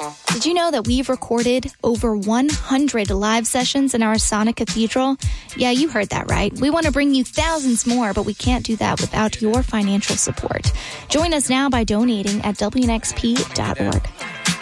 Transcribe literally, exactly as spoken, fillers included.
Did you know that we've recorded over one hundred live sessions in our Sonic Cathedral? Yeah, you heard that right. We want to bring you thousands more, but we can't do that without your financial support. Join us now by donating at W N X P dot org.